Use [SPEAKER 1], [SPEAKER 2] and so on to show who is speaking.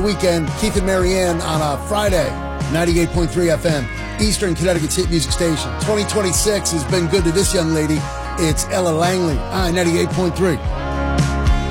[SPEAKER 1] weekend. Keith and Marianne on a Friday, 98.3 FM, Eastern Connecticut's hit music station. 2026 has been good to this young lady. It's Ella Langley on 98.3.